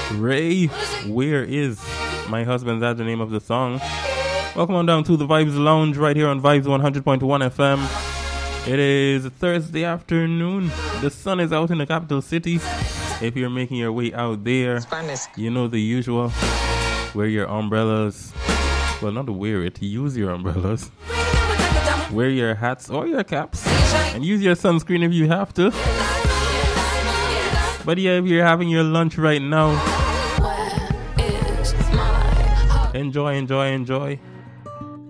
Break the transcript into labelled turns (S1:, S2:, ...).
S1: Ray, where is my husband? That's the name of the song. Welcome on down to the Vibes Lounge right here on Vibes 100.1 FM. It is Thursday afternoon. The sun is out in the capital city. If you're making your way out there, you know the usual. Wear your umbrellas. Well, not to wear it, use your umbrellas. Wear your hats or your caps. And use your sunscreen if you have to. But yeah, if you're having your lunch right now, enjoy.